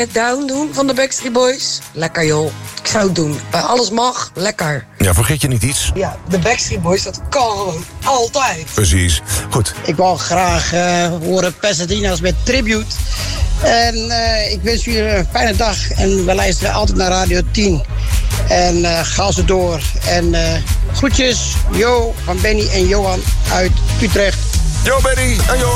Down doen van de Backstreet Boys. Lekker joh. Ik zou het doen. Alles mag, lekker. Ja, vergeet je niet iets? Ja, de Backstreet Boys, dat kan gewoon altijd. Precies. Goed. Ik wou graag horen Pasadena's met Tribute. En ik wens jullie een fijne dag. En we luisteren altijd naar Radio 10. En ga zo door. En groetjes, Jo van Benny en Johan uit Utrecht. Yo, Benny. En Jo.